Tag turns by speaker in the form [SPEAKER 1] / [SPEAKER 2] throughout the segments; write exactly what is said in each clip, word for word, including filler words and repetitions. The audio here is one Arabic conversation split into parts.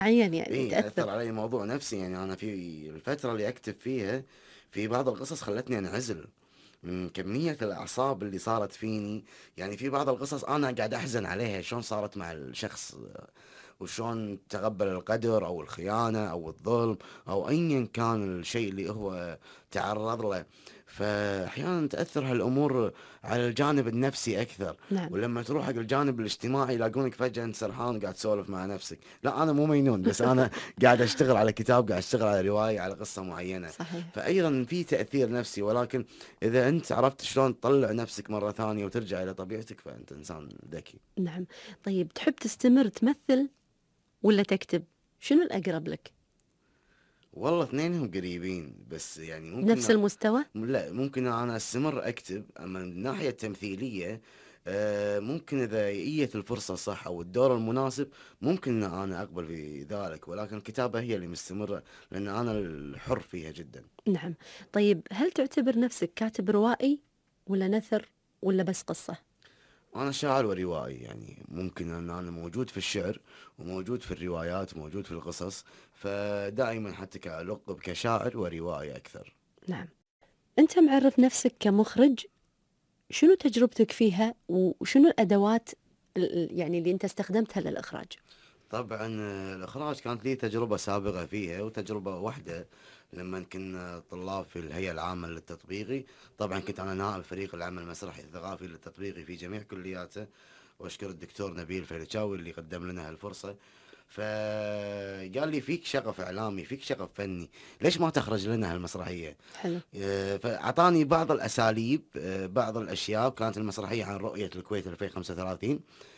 [SPEAKER 1] معين يعني
[SPEAKER 2] اي
[SPEAKER 1] تأثر.
[SPEAKER 2] اثر علي موضوع نفسي، يعني انا في الفتره اللي اكتب فيها في بعض القصص خلتني انعزل من كميه الاعصاب اللي صارت فيني. يعني في بعض القصص انا قاعد احزن عليها، شلون صارت مع الشخص، وشلون تقبل القدر او الخيانه او الظلم او ايا كان الشيء اللي هو تعرض له. فاحيانا تاثر هالامور على الجانب النفسي اكثر.
[SPEAKER 1] نعم.
[SPEAKER 2] ولما تروح حق الجانب الاجتماعي يلاقونك فجاه انت سرحان قاعد تسولف مع نفسك. لا انا مو مجنون، بس انا قاعد اشتغل على كتاب، قاعد اشتغل على روايه، على قصه معينه.
[SPEAKER 1] صحيح.
[SPEAKER 2] فايضا في تاثير نفسي، ولكن اذا انت عرفت شلون تطلع نفسك مره ثانيه وترجع الى طبيعتك فانت انسان ذكي.
[SPEAKER 1] نعم. طيب تحب تستمر تمثل ولا تكتب؟ شنو الأقرب لك؟
[SPEAKER 2] والله اثنينهم قريبين، بس يعني
[SPEAKER 1] بنفس
[SPEAKER 2] ممكن.
[SPEAKER 1] المستوى؟
[SPEAKER 2] لا، ممكن انا استمر اكتب، اما من الناحيه التمثيليه آه، ممكن اذا اجت الفرصه صح او الدور المناسب ممكن ان انا اقبل في ذلك، ولكن الكتابه هي اللي مستمره لان انا الحر فيها جدا.
[SPEAKER 1] نعم. طيب هل تعتبر نفسك كاتب روائي ولا نثر ولا بس قصة؟
[SPEAKER 2] انا شاعر وروائي، يعني ممكن ان انا موجود في الشعر وموجود في الروايات وموجود في القصص، فدائما حتى كألقب كشاعر وروائي اكثر.
[SPEAKER 1] نعم. أنت معرف نفسك كمخرج، شنو تجربتك فيها وشنو الأدوات ال- ال- يعني اللي أنت استخدمتها للإخراج؟
[SPEAKER 2] طبعا آه، الإخراج كانت لي تجربة سابقة فيها، وتجربة واحدة لما كنا طلاب في الهيئة العامة للتطبيقي. طبعا كنت أنا نائب فريق العمل المسرحي الثقافي للتطبيقي في جميع كلياته، وأشكر الدكتور نبيل فيلتشاوي اللي قدم لنا هالفرصة. فقال لي فيك شغف إعلامي، فيك شغف فني، ليش ما تخرج لنا هالمسرحية؟
[SPEAKER 1] حلو.
[SPEAKER 2] آه، فأعطاني بعض الأساليب، آه، بعض الأشياء. كانت المسرحية عن رؤية الكويت ألفين وخمسة وثلاثين،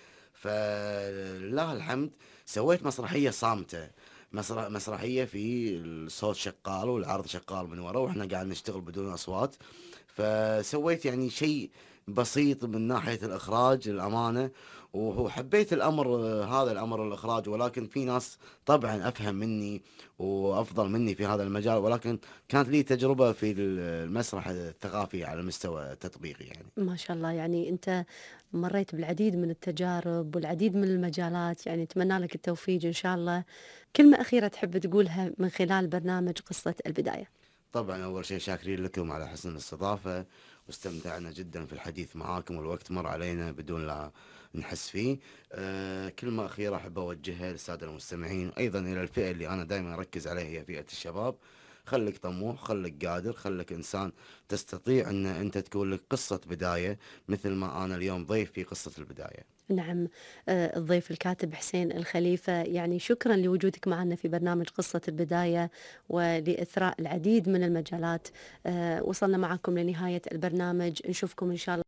[SPEAKER 2] فلله الحمد سويت مسرحية صامتة، مسر- مسرحية في الصوت شغال والعرض شغال من ورا واحنا قاعد نشتغل بدون أصوات. فسويت يعني شيء بسيط من ناحية الإخراج للأمانة. وهو حبيت الأمر، هذا الأمر الإخراج، ولكن في ناس طبعا أفهم مني وأفضل مني في هذا المجال، ولكن كانت لي تجربة في المسرح الثقافي على المستوى التطبيقي يعني.
[SPEAKER 1] ما شاء الله، يعني أنت مريت بالعديد من التجارب والعديد من المجالات، يعني أتمنى لك التوفيق إن شاء الله. كلمة أخيرة تحب تقولها من خلال برنامج قصة البداية؟
[SPEAKER 2] طبعا أول شيء شاكرين لكم على حسن الاستضافة، واستمتعنا جدا في الحديث معاكم، والوقت مر علينا بدون لا نحس فيه. أه كلمة أخيرة أحب أوجهها للسادة المستمعين، أيضا إلى الفئة اللي أنا دائما أركز عليها هي فئة الشباب. خليك طموح، خليك قادر، خليك إنسان تستطيع أن أنت تكون لك قصة بداية، مثل ما أنا اليوم ضيف في قصة البداية.
[SPEAKER 1] نعم. آه، الضيف الكاتب حسين الخليفة، يعني شكرا لوجودك معنا في برنامج قصة البداية ولإثراء العديد من المجالات. آه، وصلنا معكم لنهاية البرنامج، نشوفكم إن شاء الله.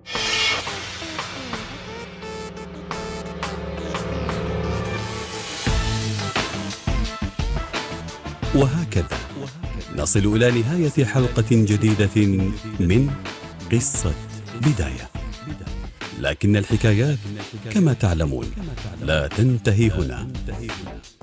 [SPEAKER 3] وهكذا نصل إلى نهاية حلقة جديدة من قصة بداية، لكن الحكايات كما تعلمون لا تنتهي هنا.